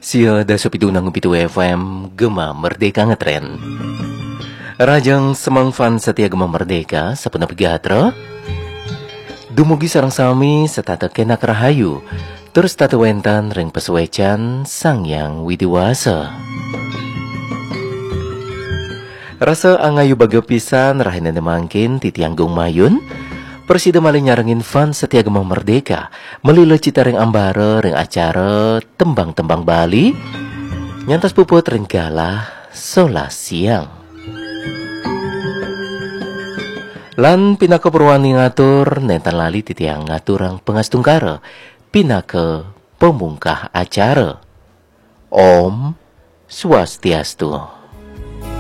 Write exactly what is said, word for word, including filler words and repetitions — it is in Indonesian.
Sia dasa pitunang pitu F M Gema Merdeka Ngetren. Rajang semangfan setia Gema Merdeka sapuna pigatra. Dumugi sarang sami setata kenak rahayu. Terus tata wentan ring pesuecan sang yang widiwasa. Rasa angayu baga pisan rahina nemangkin titianggung mayun. Persida malih nyarengin fan setia Gema Merdeka melila cita ring ambara ring acara tembang-tembang Bali nyantas puput ring galah sola siang. Lan pinaka perwani ngatur nentan lali titiang ngaturang pengastungkara pinaka pemungkah acara. Om Swastiastu.